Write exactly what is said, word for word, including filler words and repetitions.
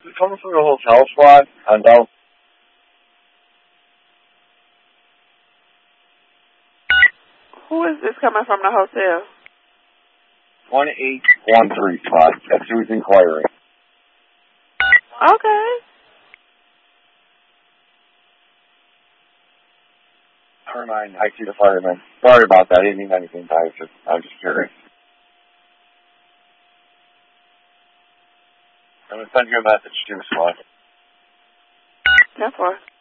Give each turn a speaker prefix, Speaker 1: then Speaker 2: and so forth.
Speaker 1: Coming from the hotel squad, I know.
Speaker 2: Who is this coming from the hotel?
Speaker 1: one eight one three squad. That's who's inquiring.
Speaker 2: Okay.
Speaker 1: Never mind. I see the fireman. Sorry about that. I didn't mean anything. I was just, I was just curious. I'm going to send you a message too, squad.
Speaker 2: ten four.